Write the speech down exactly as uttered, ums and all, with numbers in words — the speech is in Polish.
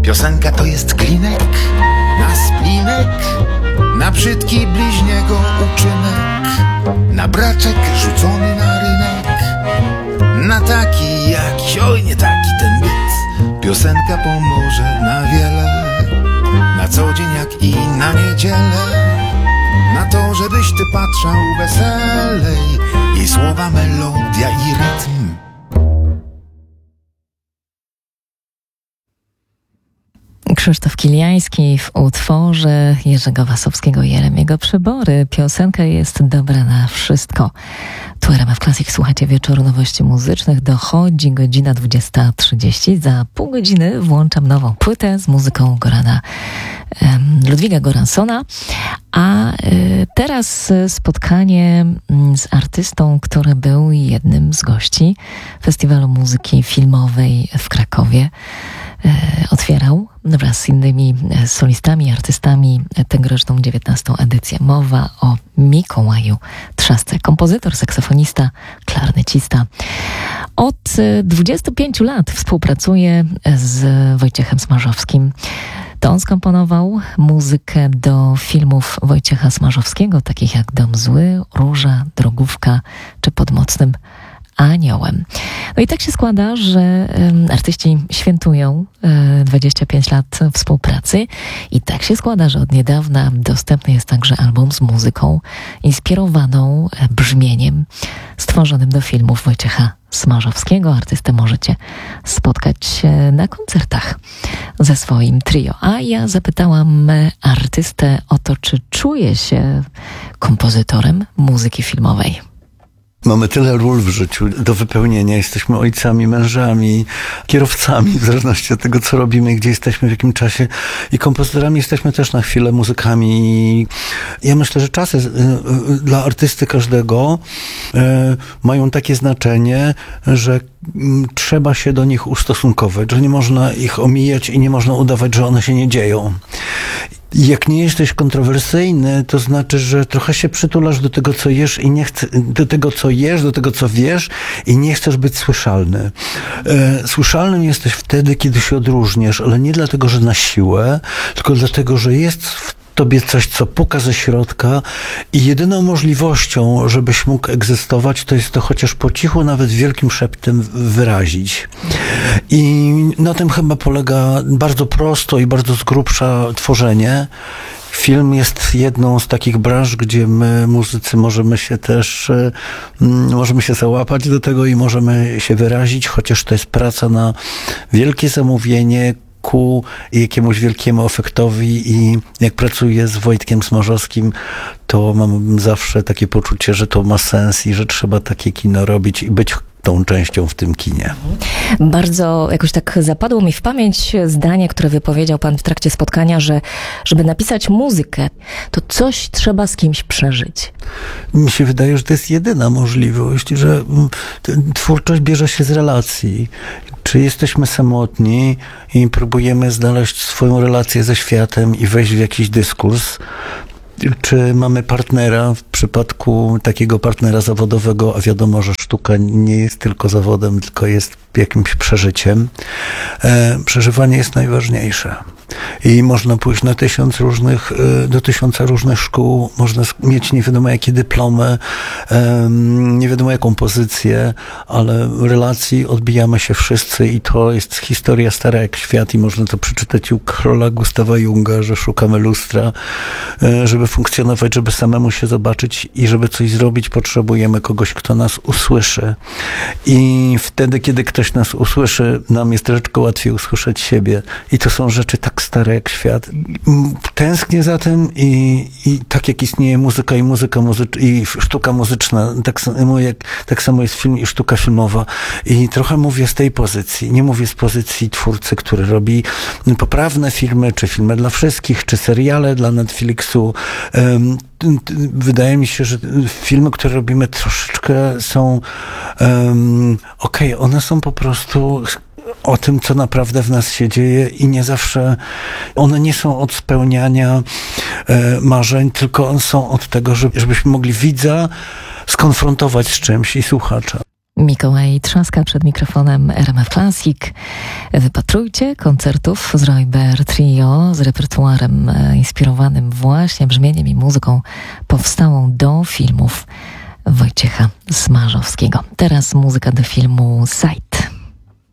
Piosenka to jest klinek na splinek, na brzydki bliźniego uczynek, na braczek rzucony na rynek, na taki jakiś, oj nie taki ten byt. Piosenka pomoże na wiele, na co dzień jak i na niedzielę, na to, żebyś ty patrzał weselej, jej słowa, melodia i rytm. Krzysztof Kiliański w utworze Jerzego Wasowskiego i Jeremiego Przybory. Piosenka jest dobra na wszystko. Tu R M F Classic, słuchajcie wieczoru nowości muzycznych. Dochodzi godzina dwudziesta trzydzieści. Za pół godziny włączam nową płytę z muzyką Gorana um, Ludwiga Goransona. A y, teraz spotkanie z artystą, który był jednym z gości Festiwalu Muzyki Filmowej w Krakowie. Otwierał wraz z innymi solistami, artystami tegoroczną dziewiętnastą edycję. Mowa o Mikołaju Trzasce. Kompozytor, saksofonista, klarnecista. Od dwudziestu pięciu lat współpracuje z Wojciechem Smarzowskim. To on skomponował muzykę do filmów Wojciecha Smarzowskiego, takich jak Dom Zły, Róża, Drogówka czy Pod Mocnym Aniołem. No i tak się składa, że um, artyści świętują um, dwadzieścia pięć lat współpracy i tak się składa, że od niedawna dostępny jest także album z muzyką inspirowaną brzmieniem stworzonym do filmów Wojciecha Smarzowskiego. Artystę możecie spotkać na koncertach ze swoim trio. A ja zapytałam artystę o to, czy czuje się kompozytorem muzyki filmowej. Mamy tyle ról w życiu do wypełnienia. Jesteśmy ojcami, mężami, kierowcami, w zależności od tego, co robimy, gdzie jesteśmy, w jakim czasie. I kompozytorami jesteśmy też na chwilę, muzykami. Ja myślę, że czasy y, dla artysty każdego y, mają takie znaczenie, że trzeba się do nich ustosunkować, że nie można ich omijać i nie można udawać, że one się nie dzieją. Jak nie jesteś kontrowersyjny, to znaczy, że trochę się przytulasz do tego, co jesz i nie chce, do tego, co jesz, do tego, co wiesz i nie chcesz być słyszalny. E, słyszalnym jesteś wtedy, kiedy się odróżniasz, ale nie dlatego, że na siłę, tylko dlatego, że jest w tobie coś, co puka ze środka i jedyną możliwością, żebyś mógł egzystować, to jest to chociaż po cichu, nawet wielkim szeptem wyrazić. I na tym chyba polega bardzo prosto i bardzo z grubsza tworzenie. Film jest jedną z takich branż, gdzie my, muzycy, możemy się też, możemy się załapać do tego i możemy się wyrazić, chociaż to jest praca na wielkie zamówienie, ku jakiemuś wielkiemu efektowi i jak pracuję z Wojtkiem Smarzowskim, to mam zawsze takie poczucie, że to ma sens i że trzeba takie kino robić i być tą częścią w tym kinie. Bardzo jakoś tak zapadło mi w pamięć zdanie, które wypowiedział pan w trakcie spotkania, że żeby napisać muzykę, to coś trzeba z kimś przeżyć. Mi się wydaje, że to jest jedyna możliwość, że twórczość bierze się z relacji. Czy jesteśmy samotni i próbujemy znaleźć swoją relację ze światem i wejść w jakiś dyskurs, czy mamy partnera, w przypadku takiego partnera zawodowego, a wiadomo, że sztuka nie jest tylko zawodem, tylko jest jakimś przeżyciem. E, przeżywanie jest najważniejsze. I można pójść na tysiąc różnych, do tysiąca różnych szkół, można mieć nie wiadomo jakie dyplomy, nie wiadomo jaką pozycję, ale w relacji odbijamy się wszyscy i to jest historia stara jak świat i można to przeczytać u Karola Gustawa Junga, że szukamy lustra, żeby funkcjonować, żeby samemu się zobaczyć i żeby coś zrobić, potrzebujemy kogoś, kto nas usłyszy. I wtedy, kiedy ktoś nas usłyszy, nam jest troszeczkę łatwiej usłyszeć siebie. I to są rzeczy tak stare jak świat. Tęsknię za tym i, i tak jak istnieje muzyka i muzyka muzycz- i sztuka muzyczna, tak samo, jak, tak samo jest film i sztuka filmowa. I trochę mówię z tej pozycji. Nie mówię z pozycji twórcy, który robi poprawne filmy, czy filmy dla wszystkich, czy seriale dla Netflixu. Um, Wydaje mi się, że filmy, które robimy, troszeczkę są um, okej, okay, one są po prostu o tym, co naprawdę w nas się dzieje i nie zawsze one nie są od spełniania e, marzeń, tylko one są od tego, żeby, żebyśmy mogli widza skonfrontować z czymś i słuchacza. Mikołaj Trzaska przed mikrofonem R M F Classic. Wypatrujcie koncertów z Royber Trio z repertuarem inspirowanym właśnie brzmieniem i muzyką powstałą do filmów Wojciecha Smarzowskiego. Teraz muzyka do filmu Sight.